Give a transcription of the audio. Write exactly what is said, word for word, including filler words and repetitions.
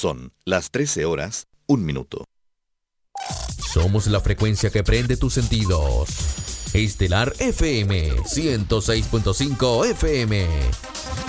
Son las trece horas, un minuto. Somos la frecuencia que prende tus sentidos. Estelar F M ciento seis punto cinco F M.